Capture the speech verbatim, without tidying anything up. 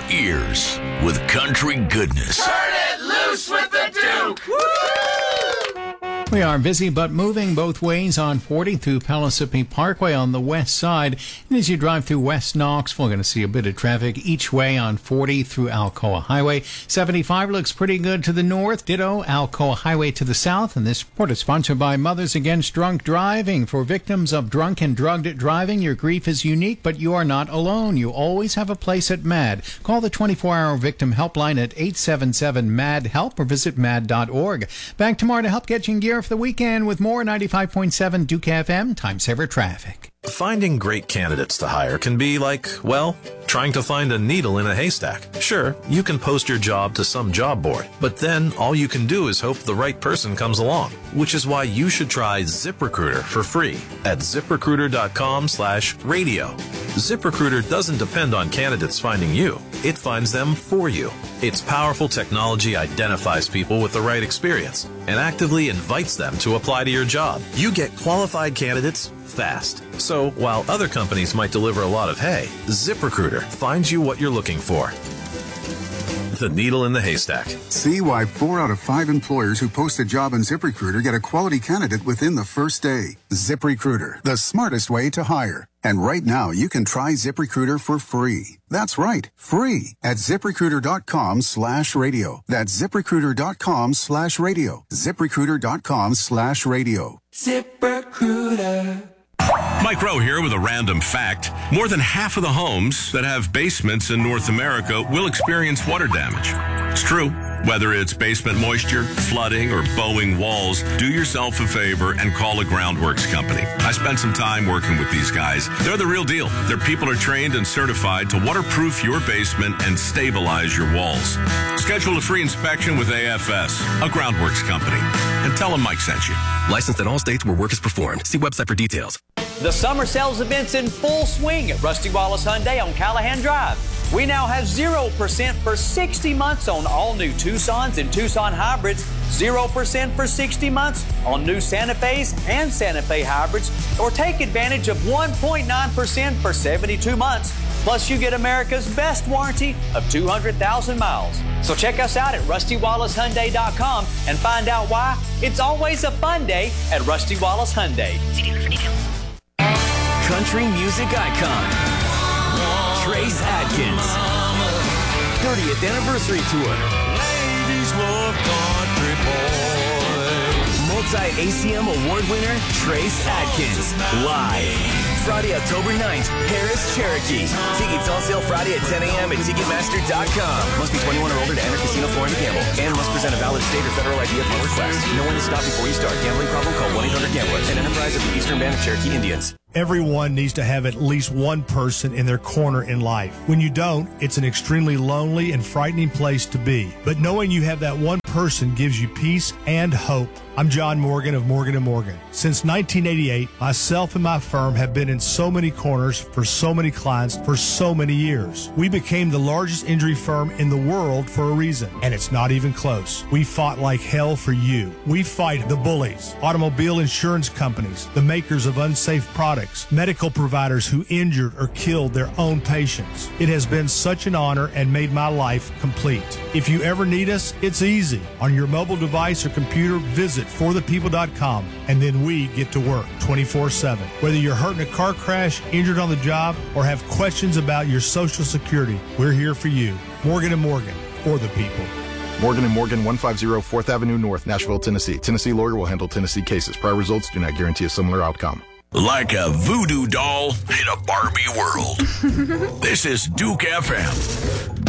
ears with country goodness. Turn it loose with the Duke! Woo! We are busy but moving both ways on forty through Pellissippi Parkway on the west side. And as you drive through West Knoxville, we're going to see a bit of traffic each way on forty through Alcoa Highway. seventy-five looks pretty good to the north. Ditto, Alcoa Highway to the south. And this report is sponsored by Mothers Against Drunk Driving. For victims of drunk and drugged driving, your grief is unique, but you are not alone. You always have a place at MAD. Call the twenty-four hour victim helpline at eight seven seven MAD HELP or visit mad dot org. Back tomorrow to help get you in gear for the weekend with more ninety-five point seven Duke F M Time Saver Traffic. Finding great candidates to hire can be like, well, trying to find a needle in a haystack. Sure, you can post your job to some job board, but then all you can do is hope the right person comes along, which is why you should try ZipRecruiter for free at ZipRecruiter.com slash radio. ZipRecruiter doesn't depend on candidates finding you. It finds them for you. Its powerful technology identifies people with the right experience and actively invites them to apply to your job. You get qualified candidates fast. So while other companies might deliver a lot of hay, ZipRecruiter finds you what you're looking for. The needle in the haystack. See why four out of five employers who post a job on ZipRecruiter get a quality candidate within the first day. ZipRecruiter, the smartest way to hire. And right now, you can try ZipRecruiter for free. That's right, free at ZipRecruiter.com slash radio. That's ZipRecruiter.com slash radio. ZipRecruiter.com slash radio. ZipRecruiter. Mike Rowe here with a random fact. More than half of the homes that have basements in North America will experience water damage. It's true. Whether it's basement moisture, flooding, or bowing walls, do yourself a favor and call a Groundworks company. I spent some time working with these guys. They're the real deal. Their people are trained and certified to waterproof your basement and stabilize your walls. Schedule a free inspection with A F S, a Groundworks company, and tell them Mike sent you. Licensed in all states where work is performed. See website for details. The summer sales event's in full swing at Rusty Wallace Hyundai on Callahan Drive. We now have zero percent for sixty months on all new Tucsons and Tucson hybrids, zero percent for sixty months on new Santa Fe's and Santa Fe hybrids, or take advantage of one point nine percent for seventy-two months. Plus, you get America's best warranty of two hundred thousand miles. So check us out at rusty wallace hyundai dot com and find out why it's always a fun day at Rusty Wallace Hyundai. See dealer for details. Country music icon, Trace Adkins. thirtieth anniversary tour. Ladies love country boys. Multi-A C M award winner, Trace Adkins. Live. Friday, October ninth, Paris, Cherokee. Tickets on sale Friday at ten a.m. at Ticketmaster dot com. Must be twenty-one or older to enter Casino Florida to gamble. And must present a valid state or federal I D upon request. Know when to stop before you start. Gambling problem? Call one eight hundred gambler. An enterprise of the Eastern Band of Cherokee Indians. Everyone needs to have at least one person in their corner in life. When you don't, it's an extremely lonely and frightening place to be. But knowing you have that one person gives you peace and hope. I'm John Morgan of Morgan and Morgan. Since nineteen eighty-eight, myself and my firm have been in so many corners for so many clients for so many years. We became the largest injury firm in the world for a reason, and it's not even close. We fought like hell for you. We fight the bullies, automobile insurance companies, the makers of unsafe products, medical providers who injured or killed their own patients. It has been such an honor and made my life complete. If you ever need us, it's easy. On your mobile device or computer, visit for the people dot com, and then we get to work twenty-four seven. Whether you're hurt in a car crash, injured on the job, or have questions about your Social Security, we're here for you. Morgan and Morgan, for the people. Morgan and Morgan, one fifty fourth Avenue North, Nashville, Tennessee. Tennessee lawyer will handle Tennessee cases. Prior results do not guarantee a similar outcome. Like a voodoo doll in a Barbie world. This is Duke F M.